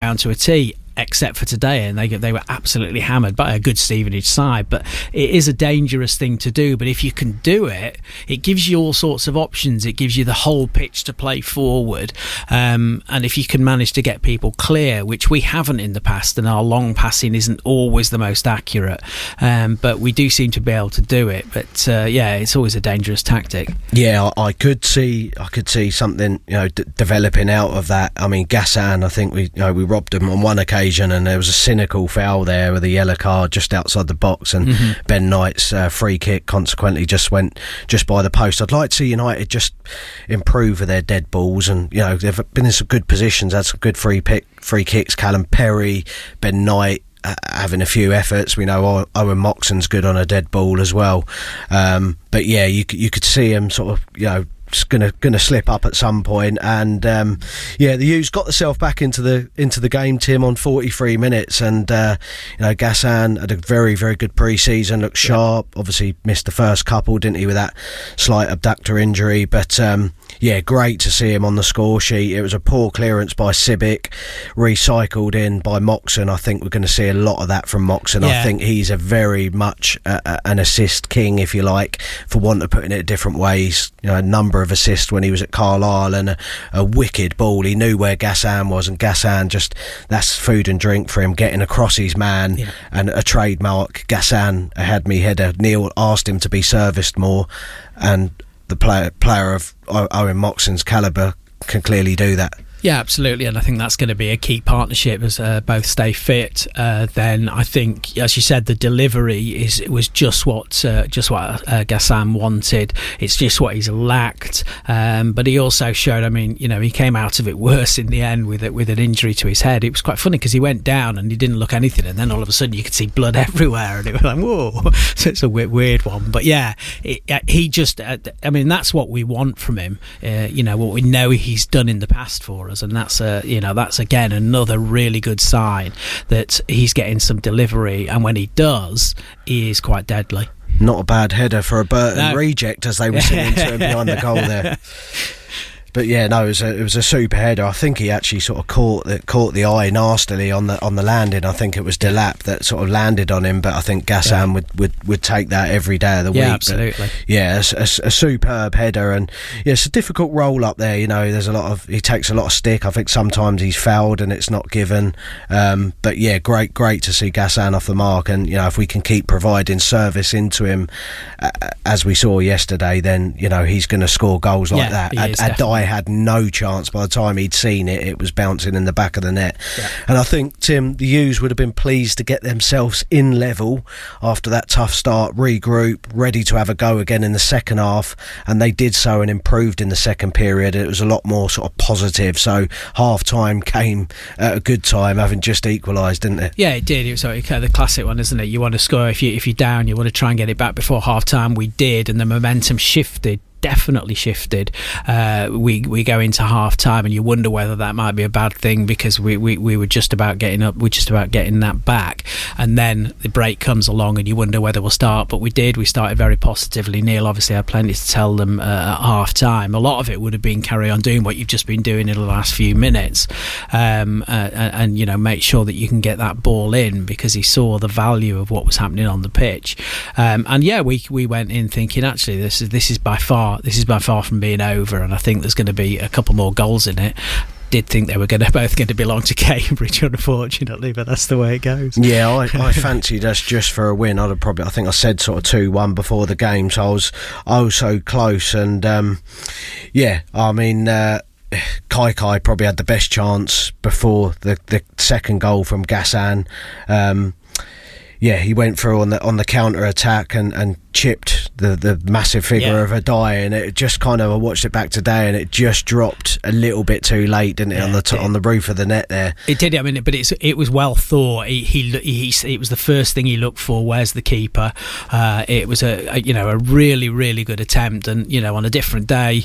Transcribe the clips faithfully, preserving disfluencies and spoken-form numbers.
down to a T, except for today, and they they were absolutely hammered by a good Stevenage side. But it is a dangerous thing to do. But if you can do it, it gives you all sorts of options. It gives you the whole pitch to play forward, um, and if you can manage to get people clear, which we haven't in the past, and our long passing isn't always the most accurate, um, but we do seem to be able to do it. But uh, yeah, it's always a dangerous tactic. Yeah, I, I could see I could see something, you know, d- developing out of that. I mean, Gassan, I think we you know we robbed him on one occasion, and there was a cynical foul there with a yellow card just outside the box, and mm-hmm. Ben Knight's uh, free kick consequently just went just by the post. I'd like to see United just improve with their dead balls, and you know they've been in some good positions, had some good free pick free kicks. Callum Perry, Ben Knight uh, having a few efforts. We know Owen Moxon's good on a dead ball as well, um, but yeah, you you could see him sort of you know gonna gonna slip up at some point, and um, yeah, the U's got themselves back into the into the game, Tim, on forty-three minutes, and uh, you know Gassan had a very very good pre-season, looked sharp. Yeah. Obviously missed the first couple, didn't he, with that slight abductor injury, but um, yeah, great to see him on the score sheet. It was a poor clearance by Sibic, recycled in by Moxon. I think we're going to see a lot of that from Moxon. Yeah. I think he's a very much uh, uh, an assist king, if you like, for want of putting it different ways. You know, a number of assists when he was at Carlisle, and a, a wicked ball. He knew where Gassan was, and Gassan just, that's food and drink for him, getting across his man. Yeah. And a trademark Gassan had me header. Neil asked him to be serviced more, and the player player of Owen Moxon's calibre can clearly do that. Yeah, absolutely, and I think that's going to be a key partnership as uh, both stay fit. Uh, then I think, as you said, the delivery is was just what uh, just what uh, Gassan wanted. It's just what he's lacked. Um, but he also showed. I mean, you know, he came out of it worse in the end with it, with an injury to his head. It was quite funny because he went down and he didn't look anything, and then all of a sudden you could see blood everywhere, and it was like, whoa! So it's a weird, weird one. But yeah, it, he just. Uh, I mean, that's what we want from him. Uh, you know, what we know he's done in the past for us, and that's a you know that's again another really good sign that he's getting some delivery, and when he does, he is quite deadly. Not a bad header for a Burton no. reject, as they were singing to him behind the goal there. But yeah, no, it was a, it was a super header. I think he actually sort of caught the, caught the eye nastily on the on the landing. I think it was Delap that sort of landed on him, but I think Gassan yeah. would, would, would take that every day of the yeah, week. Absolutely. But yeah, a, a, a superb header, and yeah, it's a difficult role up there. You know, there's a lot of he takes a lot of stick. I think sometimes he's fouled and it's not given. Um, but yeah, great great to see Gassan off the mark, and you know if we can keep providing service into him uh, as we saw yesterday, then you know he's going to score goals like yeah, that. Ad, Adai had no chance. By the time he'd seen it, it was bouncing in the back of the net. Yeah. And I think, Tim, the U's would have been pleased to get themselves in level after that tough start, regroup, ready to have a go again in the second half, and they did so and improved in the second period. It was a lot more sort of positive, so half time came at a good time, having just equalised, didn't it? Yeah, it did. It was like the classic one, isn't it? You want to score, if, you, if you're down, you want to try and get it back before half time. We did, and the momentum shifted definitely shifted. Uh, we we go into half time, and you wonder whether that might be a bad thing, because we, we, we were just about getting up, we're just about getting that back, and then the break comes along, and you wonder whether we'll start. But we did. We started very positively. Neil obviously had plenty to tell them uh, at half time. A lot of it would have been carry on doing what you've just been doing in the last few minutes, um, uh, and, and you know make sure that you can get that ball in, because he saw the value of what was happening on the pitch. Um, and yeah, we we went in thinking, actually this is this is by far This is by far from being over, and I think there's going to be a couple more goals in it. Did think they were going to both going to belong to Cambridge, unfortunately, but that's the way it goes. Yeah, I, I fancied us just for a win. I'd have probably, I think I said sort of two one before the game, so I was oh so close. And um, yeah, I mean. Uh, Kai Kai probably had the best chance before the the second goal from Gassan. Um, yeah, he went through on the on the counter attack and, and chipped the, the massive figure yeah. of Adai, and it just kind of, I watched it back today, and it just dropped a little bit too late, didn't it, yeah, on the t- on the roof of the net there. It did. I mean, but it's it was well thought. He, he he it was the first thing he looked for. Where's the keeper? Uh, it was a, a you know a really really good attempt, and you know on a different day,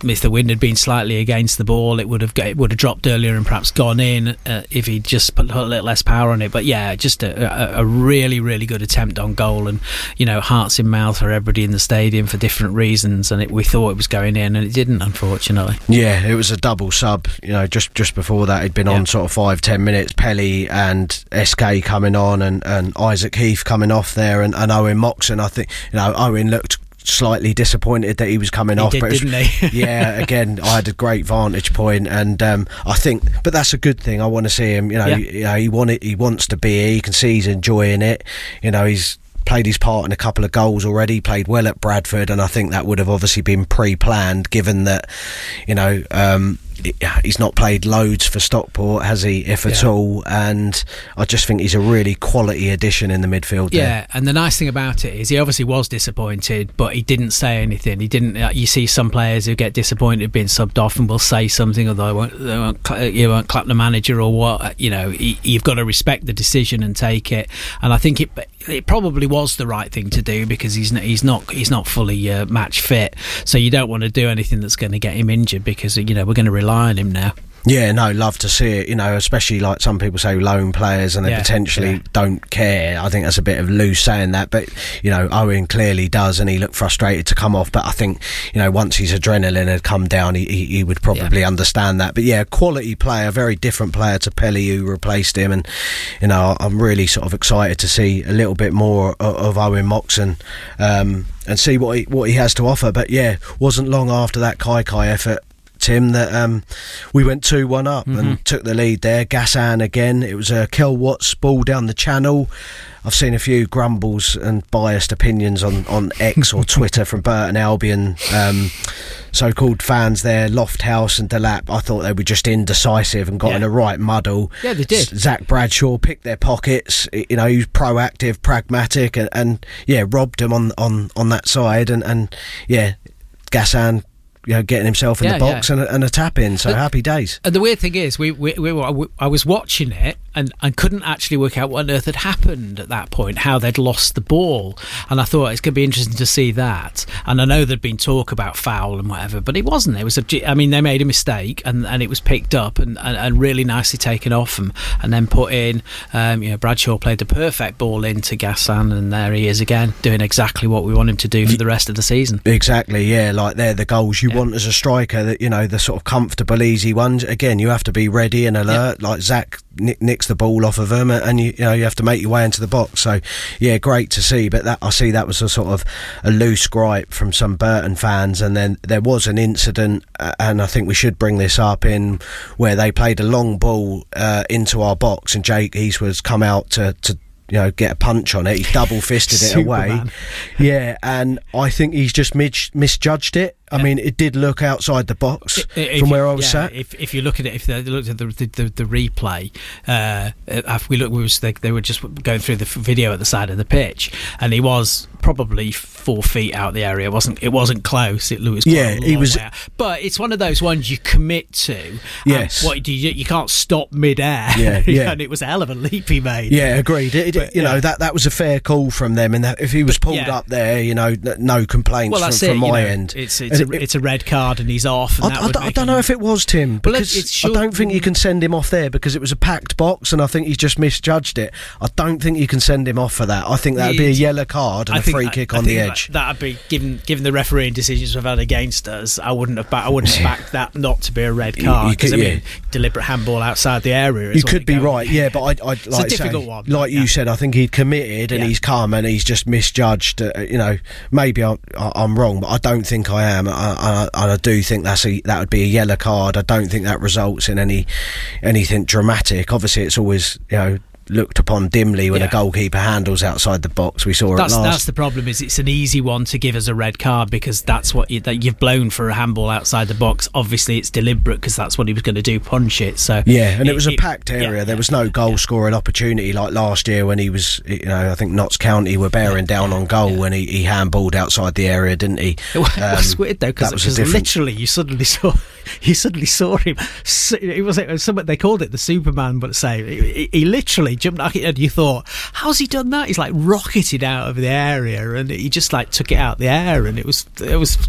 if the wind had been slightly against the ball, it would have it would have dropped earlier and perhaps gone in uh, if he'd just put a little less power on it. But yeah, just a, a, a really, really good attempt on goal, and you know, hearts in mouth for everybody in the stadium for different reasons. And it, we thought it was going in, and it didn't, unfortunately. Yeah, it was a double sub. You know, just just before that, he'd been yeah. on sort of five, ten minutes. Pelly and S K coming on, and, and Isaac Heath coming off there, and, and Owen Moxon. I think you know Owen looked slightly disappointed that he was coming he off, did, but didn't he? Yeah, again, I had a great vantage point, and um, I think, but that's a good thing. I want to see him. You know, yeah. you know, he want it, he wants to be here. You can see he's enjoying it. You know, he's played his part in a couple of goals already. Played well at Bradford, and I think that would have obviously been pre-planned, given that you know. Um, He's not played loads for Stockport, has he, if at yeah. all? And I just think he's a really quality addition in the midfield there. Yeah, and the nice thing about it is he obviously was disappointed, but he didn't say anything. He didn't. Uh, you see some players who get disappointed being subbed off and will say something, although they won't, they won't, cl- you won't clap the manager or what. You know, he, you've got to respect the decision and take it. And I think it it probably was the right thing to do, because he's not, he's not he's not fully uh, match fit. So you don't want to do anything that's going to get him injured, because you know we're going to rely on him now. Yeah, no, love to see it, you know, especially like some people say loan players and they yeah, potentially yeah. don't care. I think that's a bit of loose saying that, but you know, Owen clearly does, and he looked frustrated to come off, but I think, you know, once his adrenaline had come down, he, he, he would probably yeah. understand that. But yeah, quality player, very different player to Pelly, who replaced him, and you know, I'm really sort of excited to see a little bit more of, of Owen Moxon um, and see what he, what he has to offer. But yeah, wasn't long after that Kai Kai effort, Tim, that um, we went two one up mm-hmm. and took the lead there. Gassan again. It was a Kel Watts ball down the channel. I've seen a few grumbles and biased opinions on, on X or Twitter from Burton Albion um, so-called fans there, Lofthouse and Delap. I thought they were just indecisive and got yeah. in a right muddle. Yeah, they did. Zach Bradshaw picked their pockets. You know, he was proactive, pragmatic, and, and yeah, robbed them on, on, on that side. And, and yeah, Gassan, you know, getting himself in yeah, the box yeah. and, a, and a tap in. So uh, happy days. And the weird thing is, we, we, we were, I was watching it and, and couldn't actually work out what on earth had happened at that point, how they'd lost the ball. And I thought it's going to be interesting to see that. And I know there'd been talk about foul and whatever, but it wasn't. It was a, I mean, they made a mistake, and, and it was picked up and, and, and really nicely taken off and, and then put in. Um, you know, Bradshaw played the perfect ball into Gassan, and there he is again, doing exactly what we want him to do for the rest of the season. Exactly, yeah. Like they're the goals you yeah. want as a striker, that you know, the sort of comfortable, easy ones. Again, you have to be ready and alert. Yeah. Like Zach nick, nicks the ball off of him, and you, you know, you have to make your way into the box. So yeah, great to see. But that I see that was a sort of a loose gripe from some Burton fans, and then there was an incident, uh, and I think we should bring this up, in where they played a long ball uh, into our box, and Jake Eastwood's come out to, to you know, get a punch on it. He double fisted it away. Yeah, and I think he's just mis- misjudged it. I yeah. mean, it did look outside the box if from where you, I was yeah, sat. If, if you look at it, if they looked at the the, the, the replay, uh, after we looked, we was they, they were just going through the video at the side of the pitch, and he was probably four feet out the area. It wasn't it wasn't close. It was quite yeah, a long he was. Way out. But it's one of those ones you commit to. Yes. What do you you can't stop mid-air. Yeah, yeah. And it was a hell of a leap he made. Yeah, agreed. It, but, you yeah. know, that that was a fair call from them, and that if he was pulled yeah. up there, you know, no complaints well, from, it, from my you know, end. It's it's a, it, it's a red card. And he's off. And I, that I, would I don't know him... if it was Tim, because well, it's sure... I don't think you can send him off there, because it was a packed box, and I think he's just misjudged it. I don't think you can send him off for that. I think that would be a yellow card and I a free that, kick I on the edge. That would be given given the refereeing decisions we've had against us. I wouldn't have ba- I wouldn't have backed that not to be a red card, because I mean, yeah. deliberate handball outside the area. You could be right, yeah, but I, I like it's a difficult say, one, like yeah. you said, I think he'd committed and yeah. he's come and he's just misjudged. Uh, you know, maybe I, I, I'm wrong, but I don't think I am. I, I, I do think that's a that would be a yellow card. I don't think that results in any anything dramatic. Obviously, it's always, you know, looked upon dimly when yeah. a goalkeeper handles outside the box. We saw that's, it last. That's the problem, is it's an easy one to give as a red card, because that's what you, that you've blown for a handball outside the box. Obviously it's deliberate, because that's what he was going to do, punch it. So yeah, and it, it was a it, packed area. Yeah, there was no goal yeah. scoring opportunity like last year when he was, you know, I think Notts County were bearing down yeah, on goal yeah. when he, he handballed outside the area, didn't he? It was um, weird though, because different... literally you suddenly saw you suddenly saw him. It was, it was something they called it the Superman, but say he, he literally jumped out, and you thought, how's he done that? He's like rocketed out of the area, and he just like took it out the air, and it was it was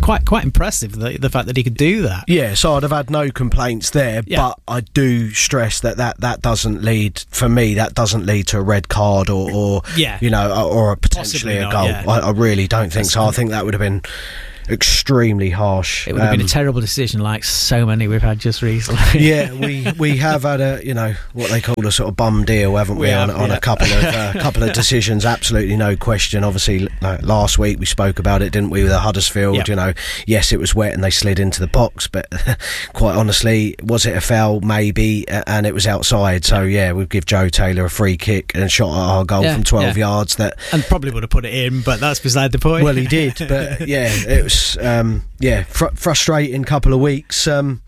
quite quite impressive, the, the fact that he could do that. Yeah, so I'd have had no complaints there, yeah. But I do stress that, that that doesn't lead, for me, that doesn't lead to a red card or, or yeah. you know, or potentially a goal. Yeah. I, I really don't think That's so. I think that would have been extremely harsh. It would have um, been a terrible decision, like so many we've had just recently. Yeah, we we have had a, you know, what they call a sort of bum deal, haven't we, we have, on, on yeah. a couple of uh, couple of decisions. Absolutely no question. Obviously, like last week we spoke about it, didn't we, with Huddersfield? Yep. You know, yes, it was wet and they slid into the box, but quite honestly, was it a foul? Maybe, and it was outside. So yeah, we'd give Joe Taylor a free kick and shot at our goal yeah, from twelve yeah. yards. That and probably would have put it in, but that's beside the point. Well, he did, but yeah, it was. Um, yeah, fr- frustrating couple of weeks. Um,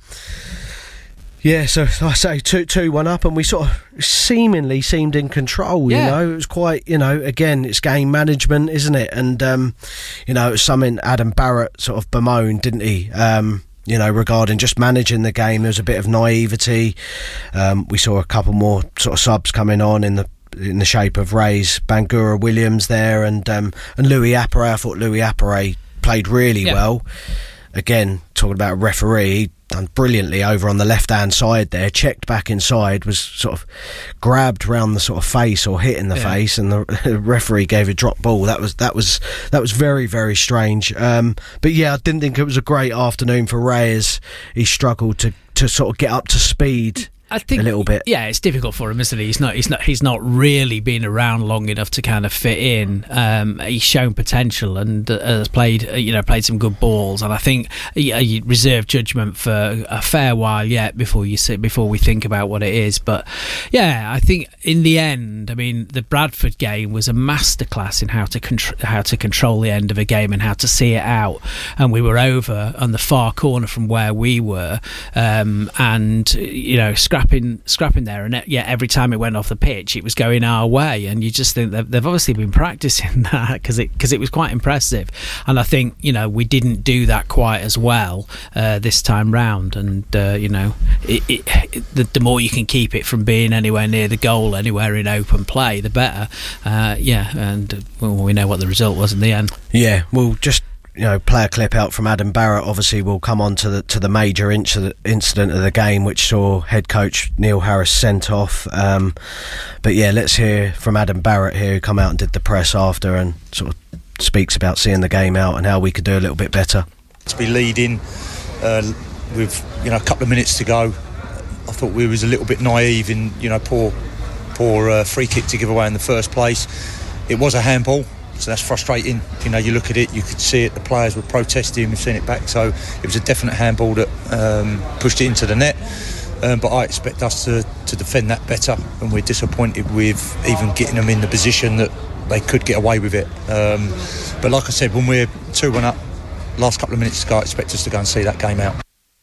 yeah, so I say two, two, one up, and we sort of seemingly seemed in control. You yeah. know, it was quite. You know, again, it's game management, isn't it? And um, you know, it was something Adam Barrett sort of bemoaned, didn't he? Um, you know, regarding just managing the game, there was a bit of naivety. Um, we saw a couple more sort of subs coming on in the. in the shape of Ray's Bangura Williams there, and um, and Louis Appere. I thought Louis Appere played really yeah. well. Again, talking about a referee, done brilliantly over on the left hand side there, checked back inside, was sort of grabbed round the sort of face or hit in the yeah. face, and the referee gave a drop ball. That was that was that was very, very strange. Um, but yeah, I didn't think it was a great afternoon for Ray, as he struggled to, to sort of get up to speed. I think, a little bit. Yeah, it's difficult for him, isn't it? He's not. He's not. He's not really been around long enough to kind of fit in. Um, he's shown potential and uh, has played. Uh, you know, played some good balls. And I think he, he reserve judgment for a fair while yet before you sit before we think about what it is. But yeah, I think in the end, I mean, the Bradford game was a masterclass in how to contr- how to control the end of a game and how to see it out. And we were over on the far corner from where we were, um, and you know, scrap. Scrapping, scrapping there, and yeah, every time it went off the pitch, it was going our way, and you just think that they've obviously been practicing that because it because it was quite impressive. And I think, you know, we didn't do that quite as well uh, this time round, and uh, you know, it, it, it, the, the more you can keep it from being anywhere near the goal, anywhere in open play, the better. Uh, yeah, and uh, well, we know what the result was in the end. Yeah, well, just. You know, play a clip out from Adam Barrett. Obviously, we'll come on to the to the major incident incident of the game, which saw head coach Neil Harris sent off. Um, but yeah, let's hear from Adam Barrett here, who come out and did the press after, and sort of speaks about seeing the game out and how we could do a little bit better. To be leading uh, with you know a couple of minutes to go, I thought we was a little bit naive in you know poor poor uh, free kick to give away in the first place. It was a handball. So that's frustrating. You know, you look at it, you could see it, the players were protesting, we've seen it back, so it was a definite handball that um, pushed it into the net. Um, but I expect us to, to defend that better, and we're disappointed with even getting them in the position that they could get away with it. Um, but like I said, when we're two one up, last couple of minutes to go, I expect us to go and see that game out.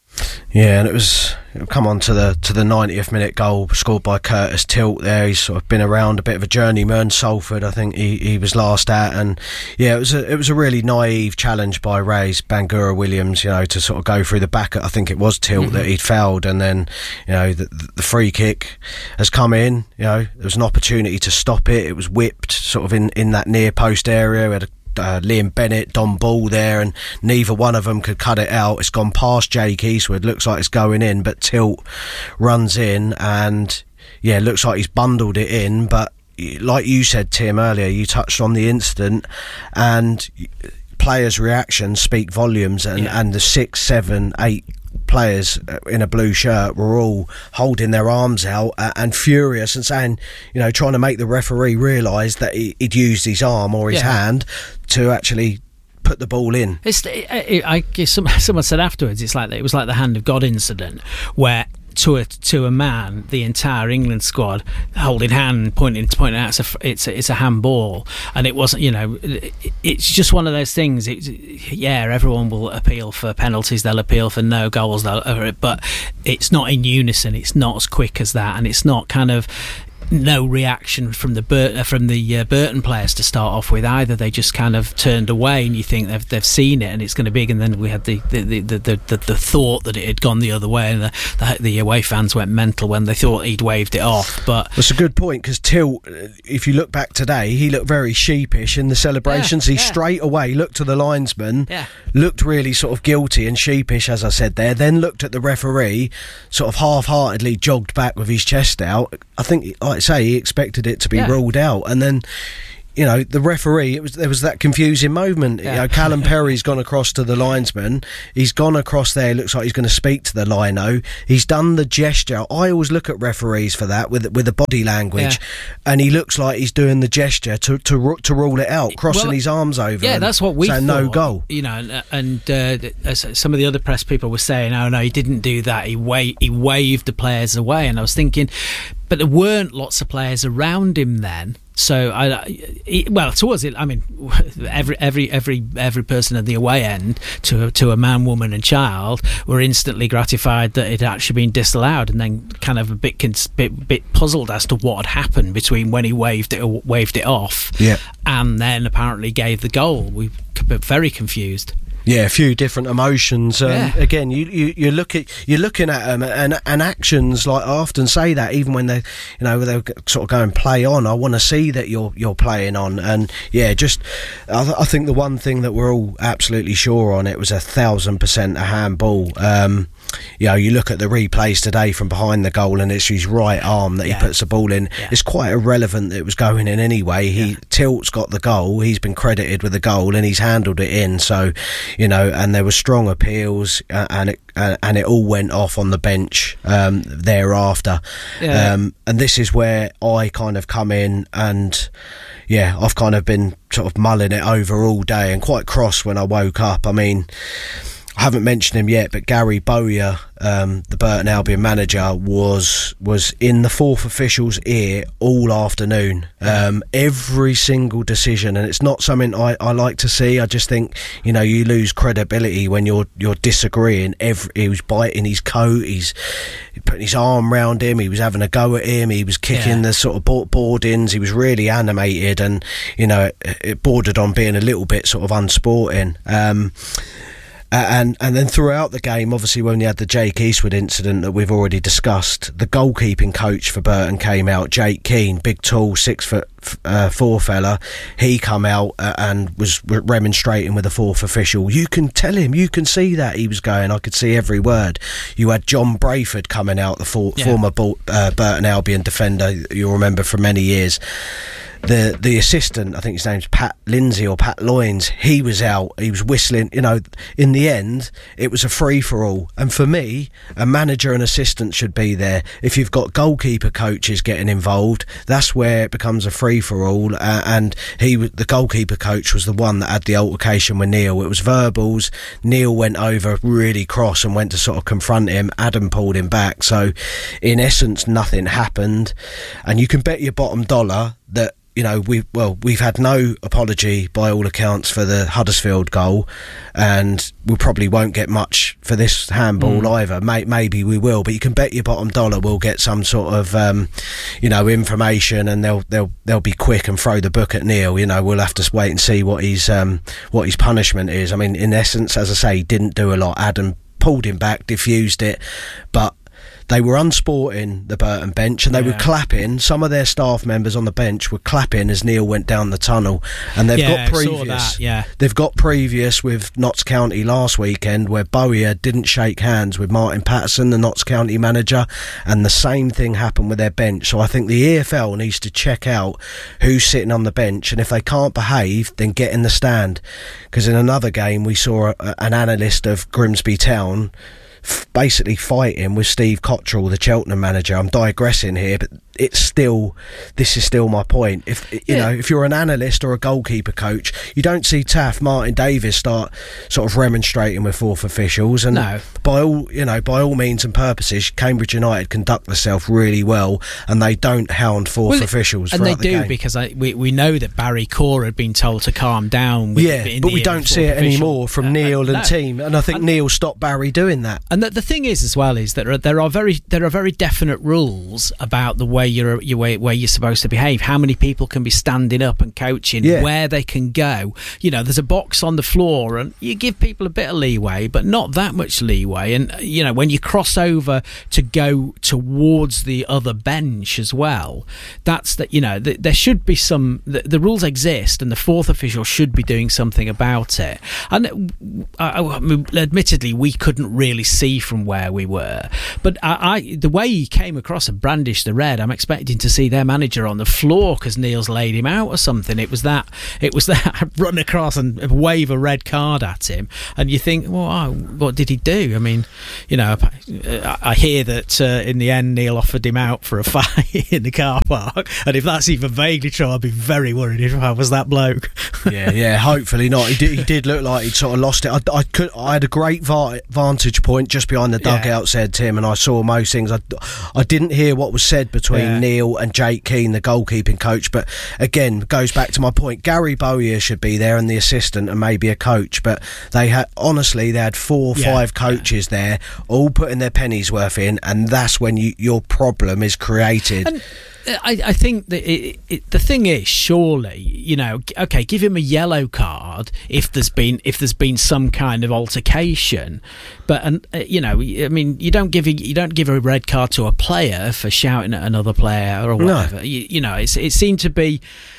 Yeah, and it was it'll come on to the to the ninetieth minute goal scored by Curtis Tilt there. He's sort of been around, a bit of a journeyman. Salford, I think he, he was last at, and yeah, it was a it was a really naive challenge by Ray's Bangura Williams, you know, to sort of go through the back. I think it was Tilt mm-hmm. that he'd fouled, and then you know the, the free kick has come in. You know, there was an opportunity to stop it. It was whipped sort of in, in that near post area. We had a Uh, Liam Bennett, Don Ball there, and neither one of them could cut it out. It's gone past Jake Eastwood, looks like it's going in, but Tilt runs in, and yeah, looks like he's bundled it in. But like you said, Tim, earlier, you touched on the incident, and players' reactions speak volumes, and, yeah. and the six, seven, eight players in a blue shirt were all holding their arms out uh, and furious and saying, you know, trying to make the referee realise that he, he'd used his arm or his yeah. hand to actually put the ball in. It's, it, it, I, someone said afterwards, it's like it was like the hand of God incident, where to a to a man, the entire England squad holding hand, pointing pointing out it's a it's a, it's a handball, and it wasn't. You know, it, it's just one of those things. It's, yeah, everyone will appeal for penalties, they'll appeal for no goals, they'll, but it's not in unison. It's not as quick as that, and it's not kind of. no reaction from the Bur- uh, from the uh, Burton players to start off with either. They just kind of turned away, and you think they've they've seen it and it's going to be big. And then we had the the, the, the, the, the thought that it had gone the other way, and the, the the away fans went mental when they thought he'd waved it off. But that's a good point, because Till, if you look back today, he looked very sheepish in the celebrations. Yeah, he yeah. straight away looked to the linesman, yeah. looked really sort of guilty and sheepish, as I said there, then looked at the referee, sort of half-heartedly jogged back with his chest out. I think, like I say, he expected it to be yeah. ruled out, and then, you know, the referee, it was there was that confusing moment. Yeah. You know, Callum Perry's gone across to the linesman. He's gone across there. Looks like he's going to speak to the lino. He's done the gesture. I always look at referees for that with with the body language, Yeah. and he looks like he's doing the gesture to to ru- to rule it out, crossing Well, his arms over. Yeah, and that's what we saying thought. no goal. You know, and, and uh, as some of the other press people were saying, "Oh no, he didn't do that. He wa- he waved the players away." And I was thinking, but there weren't lots of players around him then. So I, he, well, towards it, I mean, every every every every person at the away end, to to a man, woman, and child, were instantly gratified that it had actually been disallowed, and then kind of a bit cons- bit, bit puzzled as to what had happened between when he waved it waved it off, Yeah. and then apparently gave the goal. We were very confused. Yeah, a few different emotions. Um, Yeah. Again, you, you you look at you're looking at them, and and actions. Like, I often say that, even when they, you know, they sort of go and play on. I want to see that you're you're playing on, and yeah, just I, th- I think the one thing that we're all absolutely sure on, it was a thousand percent a handball. Um, you know, you look at the replays today from behind the goal, and it's his right arm that Yeah. he puts the ball in. Yeah. It's quite irrelevant that it was going in anyway. He Yeah. Tilt's got the goal. He's been credited with the goal, and he's handled it in. So, you know, and there were strong appeals, uh, and it uh, and it all went off on the bench um, thereafter. Yeah. Um, and this is where I kind of come in, and yeah, I've kind of been sort of mulling it over all day, and quite cross when I woke up. I mean, I haven't mentioned him yet, but Gary Bowyer, um, the Burton Albion manager, was was in the fourth official's ear all afternoon. Um, every single decision, and it's not something I, I like to see. I just think, you know, you lose credibility when you're you're disagreeing. Every, he was biting his coat, he's putting his arm round him, he was having a go at him, he was kicking Yeah. the sort of board- boardings, he was really animated, and, you know, it, it bordered on being a little bit sort of unsporting. Um, Uh, and and then throughout the game, obviously, when you had the Jake Eastwood incident that we've already discussed, the goalkeeping coach for Burton came out, Jake Keane, big tall six foot uh, four fella. He come out uh, and was re- remonstrating with the fourth official. You can tell him, you can see that, he was going. I could see every word. You had John Brayford coming out, the for- Yeah. former Bo- uh, Burton Albion defender you'll remember for many years. The the assistant, I think his name's Pat Lindsay or Pat Loynes, he was out, he was whistling. You know, in the end, it was a free-for-all. And for me, a manager and assistant should be there. If you've got goalkeeper coaches getting involved, that's where it becomes a free-for-all. Uh, and he, the goalkeeper coach was the one that had the altercation with Neil. It was verbals. Neil went over really cross and went to sort of confront him. Adam pulled him back. So, in essence, nothing happened. And you can bet your bottom dollar that, you know, we well, we've had no apology by all accounts for the Huddersfield goal, and we probably won't get much for this handball Mm. either. May, maybe we will, but you can bet your bottom dollar we'll get some sort of, um, you know, information, and they'll they'll they'll be quick and throw the book at Neil. You know, we'll have to wait and see what his um, what his punishment is. I mean, in essence, as I say, he didn't do a lot. Adam pulled him back, diffused it, but they were unsporting, the Burton bench, and they Yeah. were clapping. Some of their staff members on the bench were clapping as Neil went down the tunnel. And they've Yeah, got I saw previous. that, yeah. They've got previous with Notts County last weekend, where Bowyer didn't shake hands with Martin Patterson, the Notts County manager, and the same thing happened with their bench. So I think the E F L needs to check out who's sitting on the bench, and if they can't behave, then get in the stand. Because in another game, we saw a, an analyst of Grimsby Town f- basically fighting with Steve Cottrell, the Cheltenham manager. I'm digressing here, but it's still, this is still my point. If you Yeah. know, if you're an analyst or a goalkeeper coach, you don't see Taff, Martin Davis start sort of remonstrating with fourth officials. And No. by all, you know, by all means and purposes, Cambridge United conduct themselves really well, and they don't hound fourth Well, officials. and they throughout the do game. because I, we we know that Barry Core had been told to calm down. With, Yeah, in but the- we in don't the see fourth it official. anymore from Uh, Neil uh, and no. team, and I think And- Neil stopped Barry doing that. And the, the thing is, as well, is that there are, there are very there are very definite rules about the way you're, you're where, where you're supposed to behave. How many people can be standing up and coaching? Yeah. Where they can go? You know, there's a box on the floor, and you give people a bit of leeway, but not that much leeway. And you know, when you cross over to go towards the other bench as well, that's that. You know, th- there should be some. The, the rules exist, and the fourth official should be doing something about it. And I, I mean, admittedly, we couldn't really see from where we were, but I, I the way he came across and brandished the red, I'm expecting to see their manager on the floor because Neil's laid him out or something. It was that. It was that run across and wave a red card at him, and you think, well, oh, what did he do? I mean, you know, I, I hear that uh, in the end Neil offered him out for a fight in the car park, and if that's even vaguely true, I'd be very worried if I was that bloke. yeah, yeah. Hopefully not. He did. He did look like he'd sort of lost it. I, I could. I had a great va- vantage point just behind the dugout, yeah. said Tim, and I saw most things. I, I didn't hear what was said between yeah. Neil and Jake Keane, the goalkeeping coach. But again, goes back to my point. Gary Bowyer should be there, and the assistant, and maybe a coach. But they had honestly, they had four or yeah. five coaches yeah. there, all putting their pennies worth in, and that's when you, your problem is created. And I, I think that it, it, the thing is, surely, you know, okay, give him a yellow card if there's been if there's been some kind of altercation, but and uh, you know, I mean, you don't give a, you don't give a red card to a player for shouting at another player or whatever. No. You, you know, it's, it seemed to be.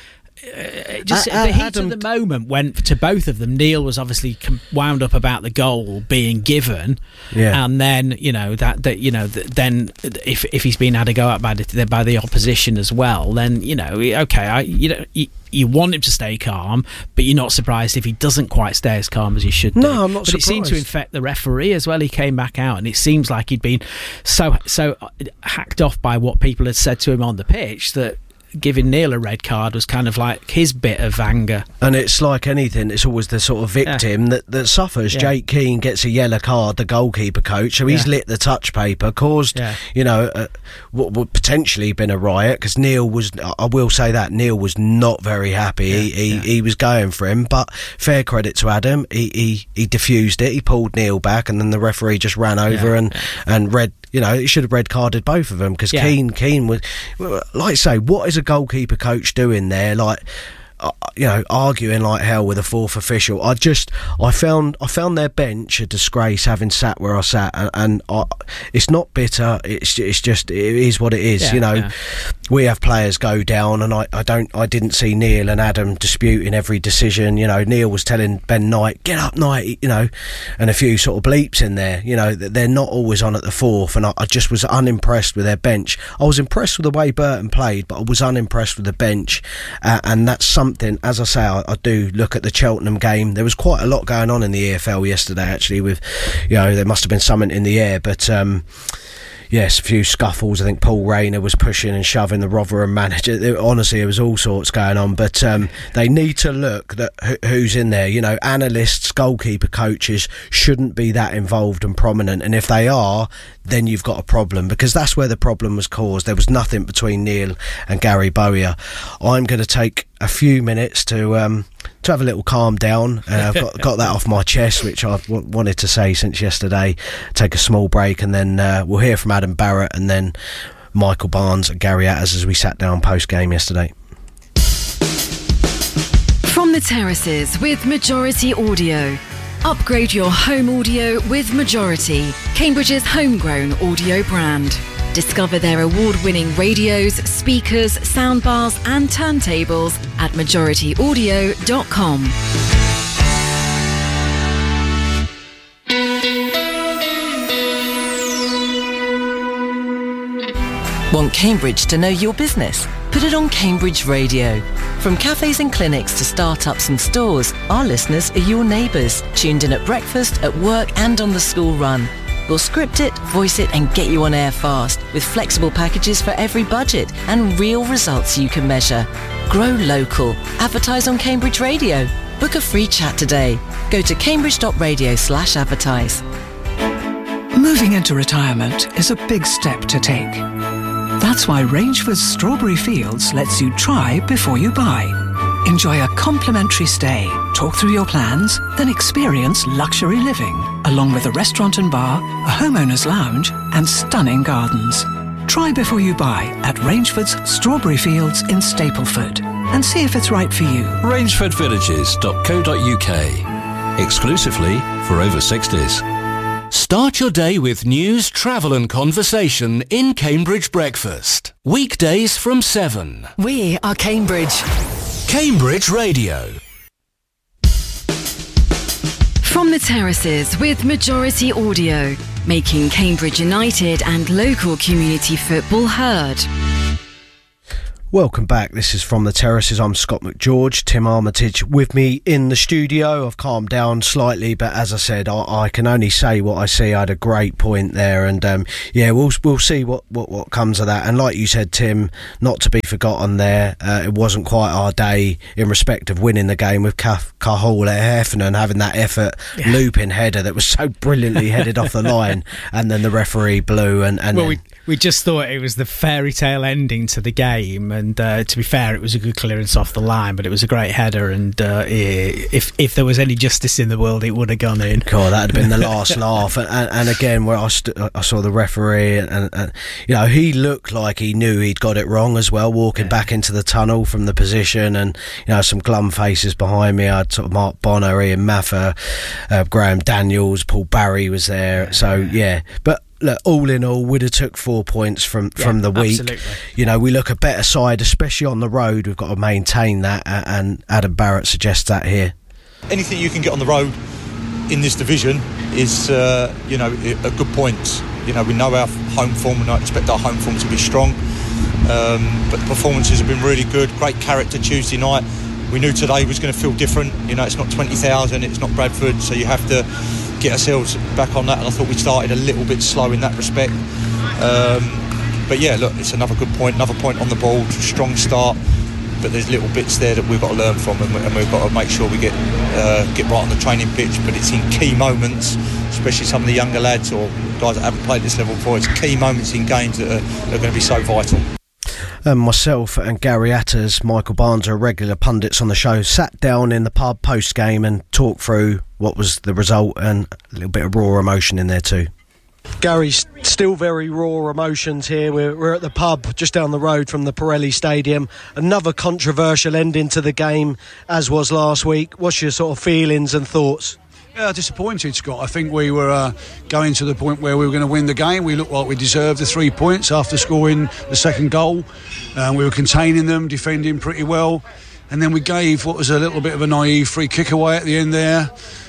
Uh, just uh, the heat Adam, of the moment went to both of them. Neil was obviously com- wound up about the goal being given, yeah. and then you know that that you know th- then if if he's been had a go at by the, by the opposition as well, then you know okay, I you know. You, You want him to stay calm, but you're not surprised if he doesn't quite stay as calm as he should do. No, I'm not but surprised. It seemed to infect the referee as well. He came back out, and it seems like he'd been so so hacked off by what people had said to him on the pitch that giving Neil a red card was kind of like his bit of anger. And it's like anything, it's always the sort of victim yeah. that, that suffers. Yeah. Jake Keane gets a yellow card, the goalkeeper coach, so he's yeah. lit the touch paper, caused, yeah. you know, uh, what would potentially been a riot, because Neil was, I will say that, Neil was not very happy. Yeah. He, he, yeah. he was going for him, but fair credit to Adam, he, he, he diffused it, he pulled Neil back, and then the referee just ran over yeah. and, yeah. and red. You know, he should have red carded both of them, because yeah. Keane, Keane was, like I say, what is a goalkeeper coach doing there? Like, uh, you know, arguing like hell with a fourth official. I just, I found, I found their bench a disgrace, having sat where I sat, and, and I, it's not bitter. It's, it's just, it is what it is. Yeah, you know, yeah. we have players go down, and I, I don't, I didn't see Neil and Adam disputing every decision. You know, Neil was telling Ben Knight, "Get up, Knight," you know, and a few sort of bleeps in there. You know, they're not always on at the fourth, and I, I just was unimpressed with their bench. I was impressed with the way Burton played, but I was unimpressed with the bench, uh, and that's something. As I say, I, I do look at the Cheltenham game. There was quite a lot going on in the E F L yesterday, actually. With, you know, there must have been something in the air, but. Um, Yes, a few scuffles. I think Paul Rayner was pushing and shoving the Rotherham manager. It, honestly, there was all sorts going on. But um, they need to look at who, who's in there. You know, analysts, goalkeeper coaches shouldn't be that involved and prominent. And if they are, then you've got a problem, because that's where the problem was caused. There was nothing between Neil and Gary Bowyer. I'm going to take a few minutes to um, to have a little calm down. Uh, I've got, got that off my chest, which I've w- wanted to say since yesterday. Take a small break, and then uh, we'll hear from Adam Barrett and then Michael Barnes and Gary Atters as we sat down post-game yesterday. From the terraces with Majority Audio. Upgrade your home audio with Majority, Cambridge's homegrown audio brand. Discover their award-winning radios, speakers, soundbars and turntables at majority audio dot com. Want Cambridge to know your business? Put it on Cambridge Radio. From cafes and clinics to startups and stores, our listeners are your neighbours, tuned in at breakfast, at work and on the school run. We'll script it, voice it and get you on air fast, with flexible packages for every budget and real results you can measure. Grow local. Advertise on Cambridge Radio. Book a free chat today. Go to cambridge dot radio slash advertise. Moving into retirement is a big step to take. That's why Rangeford's Strawberry Fields lets you try before you buy. Enjoy a complimentary stay, talk through your plans, then experience luxury living, along with a restaurant and bar, a homeowner's lounge, and stunning gardens. Try before you buy at Rangeford's Strawberry Fields in Stapleford and see if it's right for you. rangeford villages dot co dot uk. Exclusively for over sixties. Start your day with news, travel and conversation in Cambridge Breakfast. Weekdays from seven. We are Cambridge. Cambridge Radio. From the Terraces with Majority Audio, making Cambridge United and local community football heard. Welcome back. This is From the Terraces. I'm Scott McGeorge. Tim Armitage with me in the studio. I've calmed down slightly, but as I said, I, I can only say what I see. I had a great point there, and um, yeah, we'll we'll see what, what, what comes of that. And like you said, Tim, not to be forgotten there, uh, it wasn't quite our day in respect of winning the game with Cathal at Heffernan having that effort yeah. looping header that was so brilliantly headed off the line, and then the referee blew. And, and well, then, we we just thought it was the fairy tale ending to the game. And And uh, to be fair, it was a good clearance off the line, but it was a great header. And uh, if if there was any justice in the world, it would have gone in. God, that'd have been the last laugh. And, and, and again, where I, st- I saw the referee, and, and, and you know, he looked like he knew he'd got it wrong as well, walking yeah. back into the tunnel from the position. And you know, some glum faces behind me. I had sort of Mark Bonner, Ian Maffer, uh, Graham Daniels, Paul Barry was there. Yeah. So yeah, but. Look, all in all, would have took four points from, yeah, from the week. Absolutely. You know, we look a better side, especially on the road. We've got to maintain that, and Adam Barrett suggests that here. Anything you can get on the road in this division is, uh, you know, a good point. You know, we know our home form, we don't expect our home form to be strong, um, but the performances have been really good. Great character Tuesday night. We knew today was going to feel different. You know, it's not twenty thousand, it's not Bradford, so you have to get ourselves back on that, and I thought we started a little bit slow in that respect, um, but yeah, look, it's another good point, another point on the ball, strong start, but there's little bits there that we've got to learn from, and, we, and we've got to make sure we get uh, get right on the training pitch. But it's in key moments, especially some of the younger lads or guys that haven't played this level before, it's key moments in games that are, are going to be so vital. Um, myself and Gary Atters, Michael Barnes are regular pundits on the show, sat down in the pub post-game and talked through what was the result, and a little bit of raw emotion in there too. Gary's still very raw emotions here. We're, we're at the pub just down the road from the Pirelli Stadium. Another controversial ending to the game, as was last week. What's your sort of feelings and thoughts? Yeah, disappointed, Scott. I think we were uh, going to the point where we were going to win the game. We looked like we deserved the three points after scoring the second goal. Um, we were containing them, defending pretty well. And then we gave what was a little bit of a naive free kick away at the end there.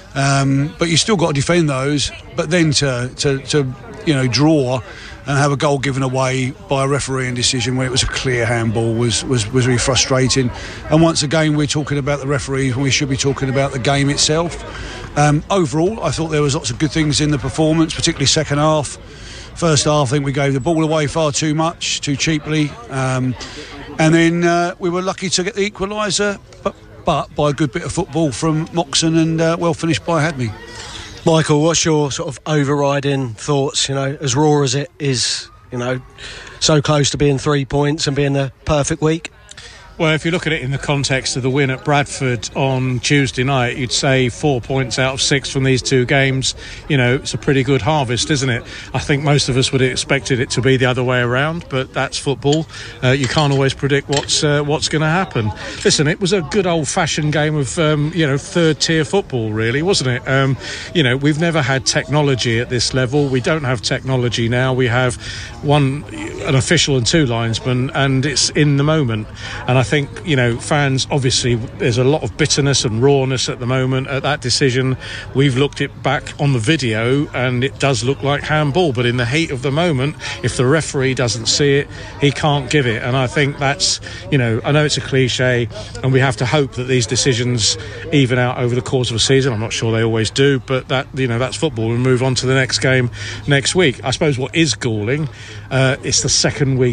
Um, but you still got to defend those. But then to, to, to you know, draw and have a goal given away by a refereeing decision where it was a clear handball was, was, was really frustrating. And once again, we're talking about the referees when we should be talking about the game itself. Um, overall, I thought there was lots of good things in the performance, particularly second half. First half, I think we gave the ball away far too much, too cheaply. Um, and then uh, we were lucky to get the equaliser, but, but by a good bit of football from Moxon, and uh, well finished by Hadley. Michael, what's your sort of overriding thoughts, you know, as raw as it is, you know, so close to being three points and being a perfect week? Well, if you look at it in the context of the win at Bradford on Tuesday night, you'd say four points out of six from these two games. You know, it's a pretty good harvest, isn't it? I think most of us would have expected it to be the other way around, but that's football. Uh, you can't always predict what's uh, what's going to happen. Listen, it was a good old-fashioned game of, um, you know, third-tier football, really, wasn't it? Um, you know, we've never had technology at this level. We don't have technology now. We have one, an official and two linesmen, and it's in the moment. And I I think, you know, fans, obviously there's a lot of bitterness and rawness at the moment at that decision. We've looked it back on the video and it does look like handball, but in the heat of the moment, if the referee doesn't see it, he can't give it. And I think that's, you know, I know it's a cliche and we have to hope that these decisions even out over the course of a season. I'm not sure they always do, but that, you know, that's football. We move on to the next game next week. I suppose what is galling, uh, it's the second week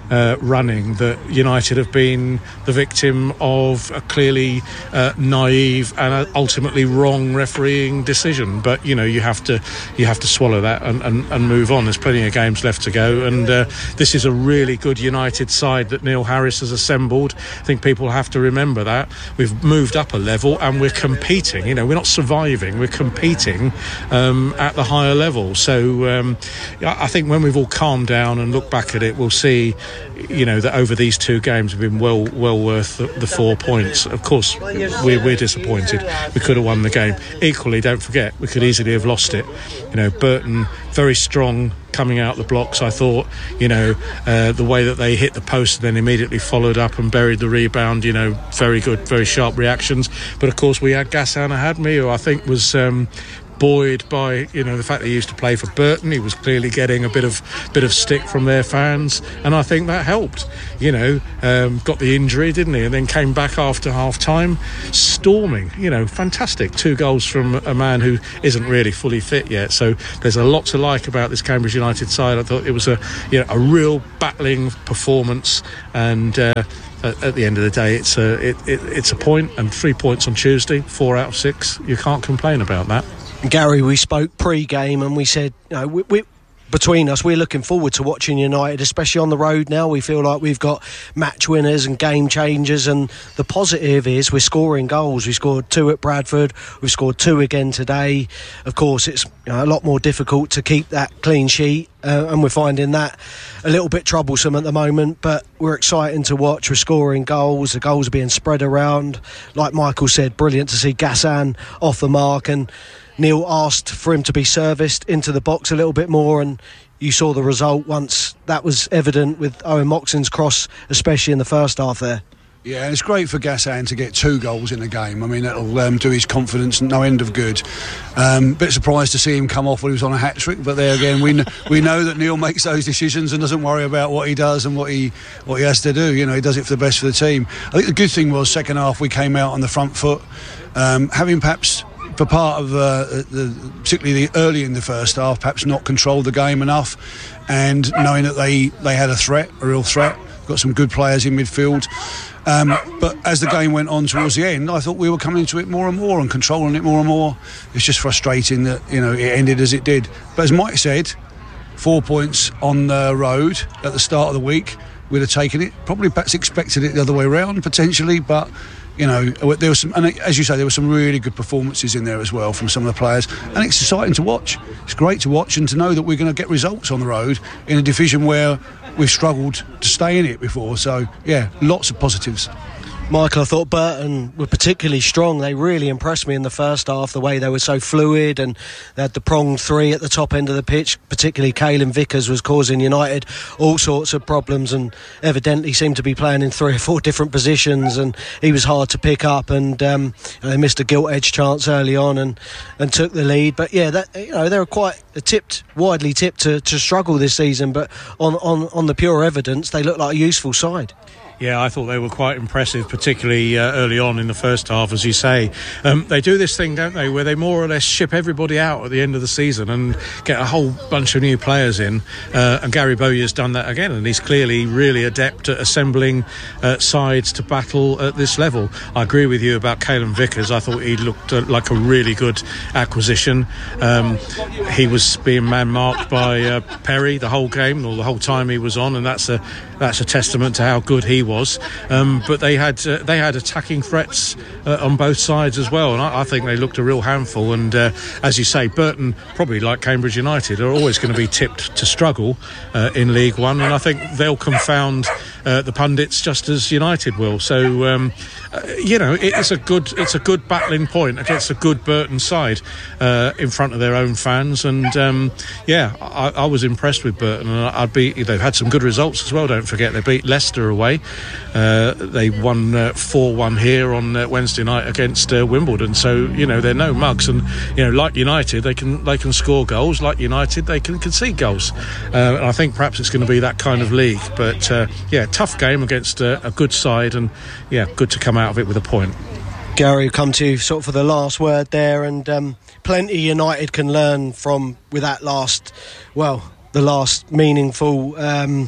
uh, running that United have been the victim of a clearly uh, naive and ultimately wrong refereeing decision. But you know, you have to you have to swallow that and, and, and move on. There's plenty of games left to go, and uh, this is a really good United side that Neil Harris has assembled. I think people have to remember that we've moved up a level and we're competing. You know, we're not surviving, we're competing um, at the higher level. So um, I think when we've all calmed down and looked back at it, we'll see, you know, that over these two games have been well well worth the, the four points. Of course, we're, we're disappointed. We could have won the game. Equally, don't forget, we could easily have lost it. You know, Burton very strong coming out the blocks. I thought, you know, uh, the way that they hit the post and then immediately followed up and buried the rebound, you know, very good, very sharp reactions. But of course we had Ghassan Ahadmi, who I think was um, buoyed by, you know, the fact that he used to play for Burton. He was clearly getting a bit of bit of stick from their fans, and I think that helped. You know, um, got the injury, didn't he, and then came back after half time storming. You know, fantastic, two goals from a man who isn't really fully fit yet. So there's a lot to like about this Cambridge United side. I thought it was a, you know, a real battling performance, and uh, at, at the end of the day, it's a it, it, it's a point, and three points on Tuesday, four out of six. You can't complain about that. Gary, we spoke pre-game and we said, you know, we, we, between us, we're looking forward to watching United, especially on the road now. We feel like we've got match winners and game changers, and the positive is we're scoring goals. We scored two at Bradford, we've scored two again today. Of course, it's, you know, a lot more difficult to keep that clean sheet, uh, and we're finding that a little bit troublesome at the moment, but we're exciting to watch. We're scoring goals, the goals are being spread around. Like Michael said, brilliant to see Ghassan off the mark, and Neil asked for him to be serviced into the box a little bit more, and you saw the result once that was evident with Owen Moxon's cross, especially in the first half there. Yeah, and it's great for Ghassan to get two goals in a game. I mean, that'll um, do his confidence no end of good. Um, bit surprised to see him come off when he was on a hat-trick, but there again, we kn- we know that Neil makes those decisions and doesn't worry about what he does and what he what he has to do. You know, he does it for the best for the team. I think the good thing was, second half, we came out on the front foot, um, having perhaps, for part of uh, the, particularly the early in the first half, perhaps not controlled the game enough, and knowing that they, they had a threat, a real threat, got some good players in midfield. Um, but as the game went on towards the end, I thought we were coming into it more and more and controlling it more and more. It's just frustrating that, you know, it ended as it did. But as Mike said, four points on the road at the start of the week, we'd have taken it. Probably perhaps expected it the other way around, potentially, but you know, there was some, and as you say, there were some really good performances in there as well from some of the players, and it's exciting to watch. It's great to watch and to know that we're going to get results on the road in a division where we've struggled to stay in it before. So yeah, lots of positives. Michael, I thought Burton were particularly strong. They really impressed me in the first half, the way they were so fluid, and they had the pronged three at the top end of the pitch. Particularly Caelan Vickers was causing United all sorts of problems, and evidently seemed to be playing in three or four different positions, and he was hard to pick up, and um, they missed a gilt-edged chance early on and, and took the lead. But yeah, that, you know, they were quite tipped, widely tipped to, to struggle this season, but on, on, on the pure evidence, they look like a useful side. Yeah, I thought they were quite impressive, particularly uh, early on in the first half, as you say. Um, they do this thing, don't they, where they more or less ship everybody out at the end of the season and get a whole bunch of new players in. Uh, and Gary Bowyer's done that again, and he's clearly really adept at assembling uh, sides to battle at this level. I agree with you about Caelan Vickers. I thought he looked uh, like a really good acquisition. Um, he was being man-marked by uh, Perry the whole game, or the whole time he was on, and that's a that's a testament to how good he was. Um, but they had uh, they had attacking threats uh, on both sides as well, and I, I think they looked a real handful. And uh, as you say, Burton, probably like Cambridge United, are always going to be tipped to struggle uh, in League One, and I think they'll confound uh, the pundits just as United will. So um, uh, you know, it's a good it's a good battling point against a good Burton side uh, in front of their own fans. And um, yeah, I, I was impressed with Burton, and I'd be they've had some good results as well. Don't forget, they beat Leicester away. Uh, they won uh, four one here on uh, Wednesday night against uh, Wimbledon. So you know, they're no mugs, and you know, like United, they can they can score goals. Like United, they can concede goals. Uh, and I think perhaps it's going to be that kind of league. But uh, yeah, tough game against uh, a good side, and yeah, good to come out of it with a point. Gary, come to you sort of for the last word there, and um, plenty United can learn from with that last, well, the last meaningful um,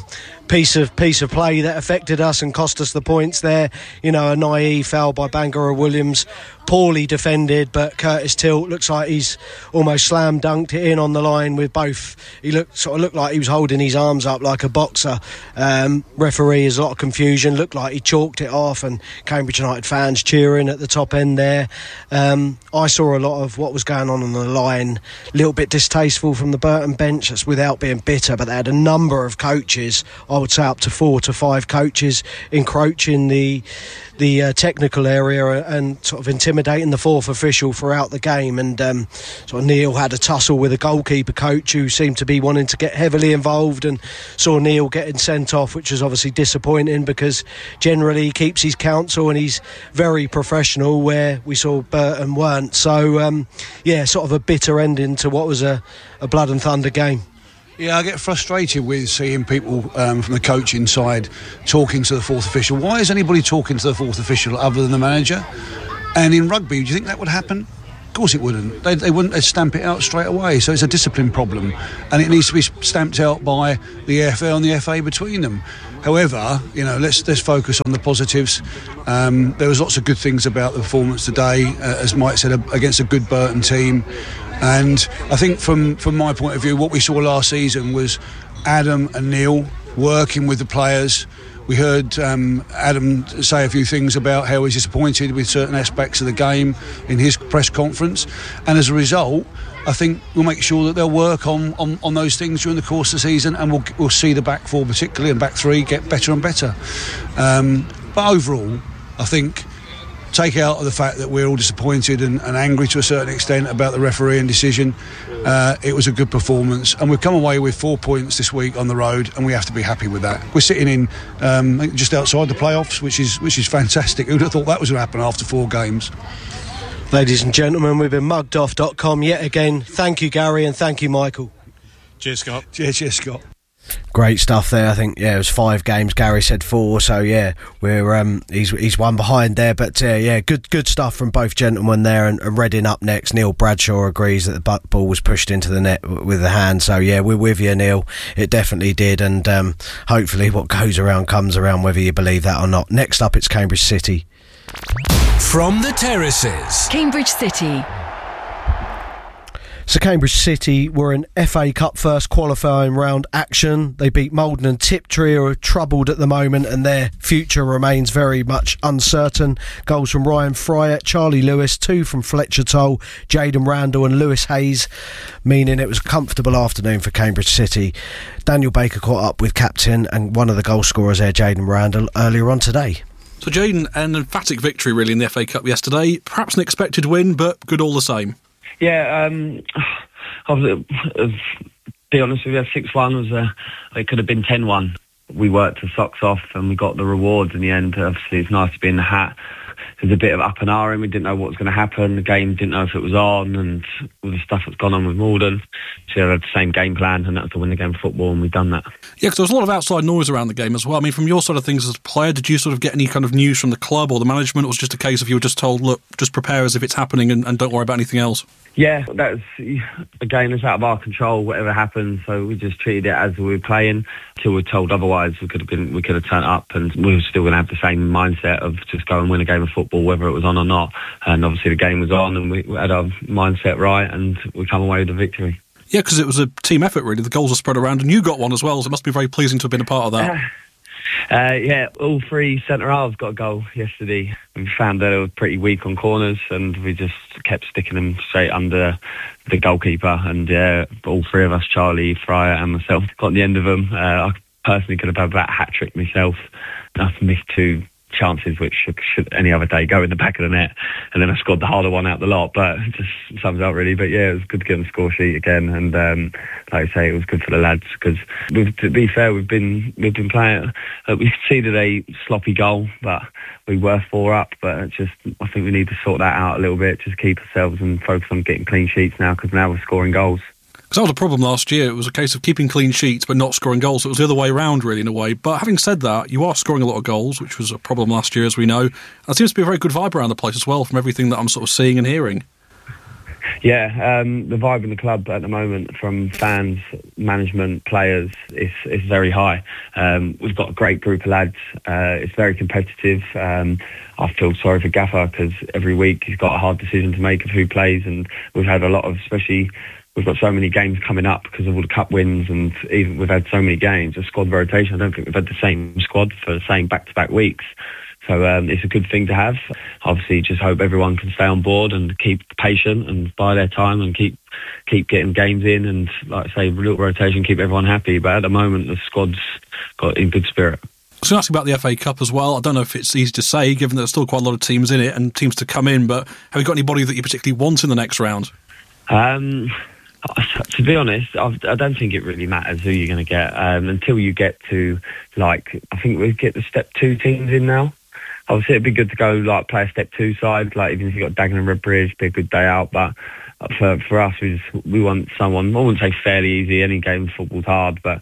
piece of piece of play that affected us and cost us the points there. You know, a naive foul by Bangura Williams, poorly defended, but Curtis Tilt looks like he's almost slam dunked it in on the line with both. He looked sort of looked like he was holding his arms up like a boxer. Um, referee has a lot of confusion. Looked like he chalked it off, and Cambridge United fans cheering at the top end there. Um, I saw a lot of what was going on on the line. A little bit distasteful from the Burton bench. That's without being bitter, but they had a number of coaches. I would say up to four to five coaches encroaching the the uh, technical area and sort of intimidating the fourth official throughout the game. And um, sort of Neil had a tussle with a goalkeeper coach who seemed to be wanting to get heavily involved, and saw Neil getting sent off, which was obviously disappointing because generally he keeps his counsel and he's very professional, where we saw Burton weren't. So um, yeah, sort of a bitter ending to what was a, a blood and thunder game. Yeah, I get frustrated with seeing people um, from the coaching side talking to the fourth official. Why is anybody talking to the fourth official other than the manager? And in rugby, do you think that would happen? Of course it wouldn't. They, they wouldn't they'd stamp it out straight away. So it's a discipline problem, and it needs to be stamped out by the A F L and the F A between them. However, you know, let's let's focus on the positives. Um, there was lots of good things about the performance today, uh, as Mike said, against a good Burton team. And I think from, from my point of view, what we saw last season was Adam and Neil working with the players. We heard um, Adam say a few things about how he's disappointed with certain aspects of the game in his press conference. And as a result, I think we'll make sure that they'll work on, on, on those things during the course of the season, and we'll, we'll see the back four particularly and back three get better and better. Um, but overall, I think, take out of the fact that we're all disappointed and, and angry to a certain extent about the refereeing decision, uh, it was a good performance, and we've come away with four points this week on the road, and we have to be happy with that. We're sitting in um, just outside the playoffs, which is which is fantastic. Who'd have thought that was going to happen after four games? Ladies and gentlemen, we've been mugged off dot com yet again. Thank you, Gary, and thank you, Michael. Cheers, Scott. Cheers, cheers, Scott. Great stuff there. I think yeah, it was five games. Gary said four, so yeah, we're um, he's he's one behind there. But uh, yeah, good good stuff from both gentlemen there. And, and Reading up next. Neil Bradshaw agrees that the butt ball was pushed into the net w- with the hand. So yeah, we're with you, Neil. It definitely did, and um, hopefully what goes around comes around, whether you believe that or not. Next up, it's Cambridge City. From the terraces, Cambridge City. So Cambridge City were in F A Cup first qualifying round action. They beat Malden and Tiptree, who are troubled at the moment, and their future remains very much uncertain. Goals from Ryan Fryatt, Charlie Lewis, two from Fletcher Toll, Jaden Randall and Lewis Hayes, meaning it was a comfortable afternoon for Cambridge City. Daniel Baker caught up with captain and one of the goal scorers there, Jaden Randall, earlier on today. So Jaden, an emphatic victory really in the F A Cup yesterday. Perhaps an expected win, but good all the same. Yeah, um, I was, uh, be honest with you, six one was, uh, it could have been ten one. We worked the socks off and we got the rewards in the end. Obviously, it's nice to be in the hat. There's a bit of up and ahhing. We didn't know what was going to happen. The game didn't know if it was on, and all the stuff that's gone on with Malden. So we had the same game plan, and that was to win the game of football, and we've done that. Yeah, because there was a lot of outside noise around the game as well. I mean, from your side of things as a player, did you sort of get any kind of news from the club or the management, or was it just a case of you were just told, look, just prepare as if it's happening and, and don't worry about anything else? Yeah, that's a game that's out of our control, whatever happens. So we just treated it as we were playing until we were told otherwise. We could have been, we could have turned up, and we were still going to have the same mindset of just go and win a game of football, whether it was on or not. And obviously the game was on, and we had our mindset right, and we come away with a victory. Yeah, because it was a team effort, really. The goals were spread around, and you got one as well, so it must be very pleasing to have been a part of that. Uh, uh, yeah, all three centre halves got a goal yesterday. We found that it was pretty weak on corners, and we just kept sticking them straight under the goalkeeper. And yeah, all three of us, Charlie, Fryer and myself, got the end of them. Uh, I personally could have had that hat-trick myself. I've missed two chances which should, should any other day go in the back of the net, and then I scored the harder one out the lot, but it just sums up really. But yeah, it was good to get on the score sheet again, and um, like I say, it was good for the lads, because to be fair, we've been we've been playing, uh, we conceded a sloppy goal, but we were four up, but it's just, I think we need to sort that out a little bit, just keep ourselves and focus on getting clean sheets now, because now we're scoring goals. Because that was a problem last year. It was a case of keeping clean sheets but not scoring goals. So it was the other way around, really, in a way. But having said that, you are scoring a lot of goals, which was a problem last year, as we know. And it seems to be a very good vibe around the place as well, from everything that I'm sort of seeing and hearing. Yeah, um, the vibe in the club at the moment from fans, management, players is is very high. Um, we've got a great group of lads. Uh, it's very competitive. Um, I feel sorry for Gaffer because every week he's got a hard decision to make of who plays, and we've had a lot of, especially we've got so many games coming up because of all the cup wins, and even we've had so many games of squad rotation. I don't think we've had the same squad for the same back-to-back weeks. So um, it's a good thing to have. Obviously, just hope everyone can stay on board and keep patient and buy their time and keep keep getting games in and, like I say, little rotation, keep everyone happy. But at the moment, the squad's got in good spirit. I was going to ask about the F A Cup as well. I don't know if it's easy to say, given that there's still quite a lot of teams in it and teams to come in, but have you got anybody that you particularly want in the next round? Um... To be honest, I don't think it really matters who you're going to get um, until you get to, like, I think we get the step two teams in now. Obviously, it'd be good to go, like, play a step two side, like, even if you've got Dagenham and Redbridge, be a good day out. But for for us, we just, we want someone, I wouldn't say fairly easy, any game of football's hard, but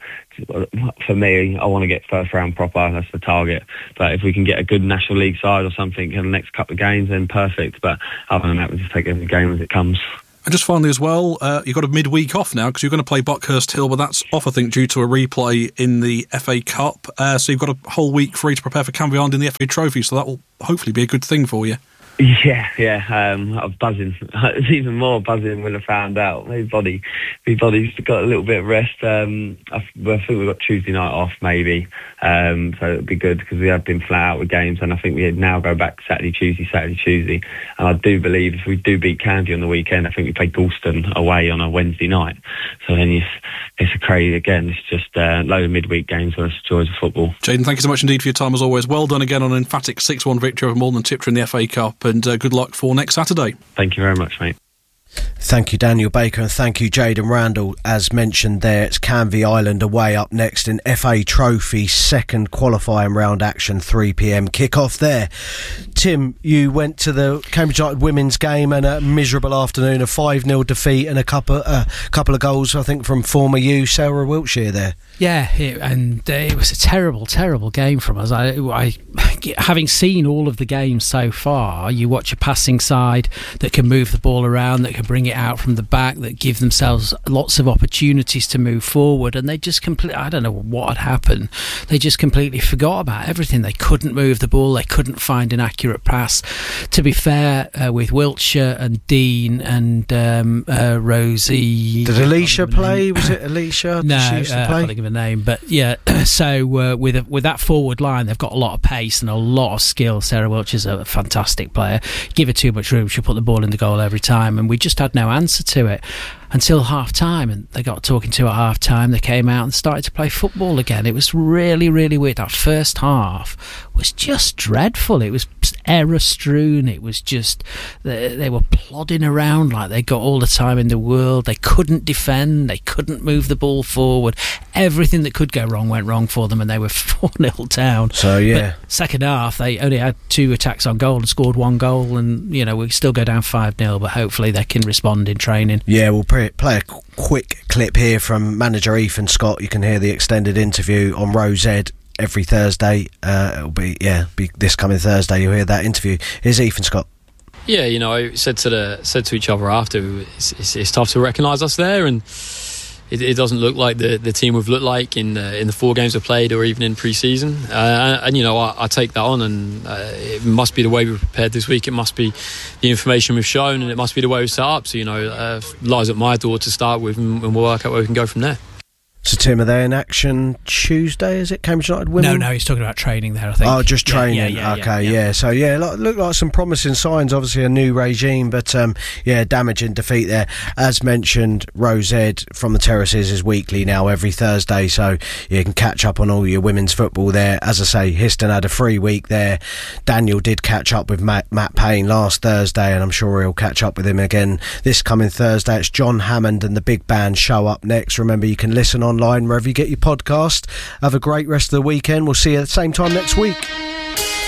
for me, I want to get first round proper, that's the target. But if we can get a good National League side or something in the next couple of games, then perfect. But other than that, we just take every game as it comes. And just finally as well, uh, you've got a midweek off now because you're going to play Buckhurst Hill, but that's off, I think, due to a replay in the F A Cup. Uh, so you've got a whole week free to prepare for Canvey Island in the F A Trophy, so that will hopefully be a good thing for you. Yeah, yeah, um, I was buzzing. It's even more buzzing when I found out. My body, my body's got a little bit of rest. Um, I, I think we've got Tuesday night off, maybe. Um, so it'll be good because we have been flat out with games, and I think we now go back Saturday, Tuesday, Saturday, Tuesday. And I do believe if we do beat Canvey on the weekend, I think we play Dalston away on a Wednesday night. So then it's, it's a crazy, again, it's just a uh, load of midweek games where it's joys of football. Jayden, thank you so much indeed for your time as always. Well done again on an emphatic six one victory over Malden and Tiptree in the F A Cup, and uh, good luck for next Saturday. Thank you very much, mate. Thank you, Daniel Baker, and thank you, Jayden Randall. As mentioned there, it's Canvey Island away up next in F A Trophy, second qualifying round action, three p m kick-off there. Tim, you went to the Cambridge United women's game and a miserable afternoon, a five nil defeat and a couple, uh, couple of goals, I think, from former you, Sarah Wiltshire there. Yeah, it, and uh, it was a terrible, terrible game from us. I, I, having seen all of the games so far, you watch a passing side that can move the ball around, that can bring it out from the back, that give themselves lots of opportunities to move forward, and they just completely, I don't know what had happened, they just completely forgot about everything. They couldn't move the ball, they couldn't find an accurate pass. To be fair, uh, with Wiltshire and Dean and um, uh, Rosie... Did Alicia play? Was it Alicia? Did no, she used to uh, play? I can't think of a name, but yeah, so uh, with, a, with that forward line, they've got a lot of pace and a lot of skill. Sarah Wiltshire's a fantastic player. Give her too much room, she'll put the ball in the goal every time, and we just had no answer to it until half time, and they got talking to at half time. They came out and started to play football again. It was really, really weird. That first half was just dreadful. It was error strewn. It was just they, they were plodding around like they got all the time in the world. They couldn't defend, they couldn't move the ball forward. Everything that could go wrong went wrong for them, and they were four nil down. So yeah, but second half they only had two attacks on goal and scored one goal, and you know, we still go down five nil, but hopefully they can respond in training. Yeah, we'll play a quick clip here from manager Ethan Scott. You can hear the extended interview on Rose Ed every Thursday. Uh, it'll be yeah, be this coming Thursday. You'll hear that interview. Here's Ethan Scott. Yeah, you know, I said to the said to each other after, it's, it's, it's tough to recognise us there, and it, it doesn't look like the, the team we've looked like in the, in the four games we've played, or even in pre-season. Uh, and, and you know, I, I take that on, and uh, it must be the way we've prepared this week. It must be the information we've shown, and it must be the way we've set up. So you know, uh, lies at my door to start with, and, and we'll work out where we can go from there. So Tim, are they in action Tuesday? Is it Cambridge United women? No, no, he's talking about training there, I think. Oh, just training. Yeah, yeah, yeah, okay, yeah, yeah. yeah. So yeah, look, look like some promising signs. Obviously, a new regime, but um, yeah, damaging defeat there. As mentioned, Rose Ed from the Terraces is weekly now, every Thursday. So you can catch up on all your women's football there. As I say, Histon had a free week there. Daniel did catch up with Matt, Matt Payne last Thursday, and I'm sure he'll catch up with him again this coming Thursday. It's John Hammond and the Big Band show up next. Remember, you can listen online wherever you get your podcast. Have a great rest of the weekend. We'll see you at the same time next week.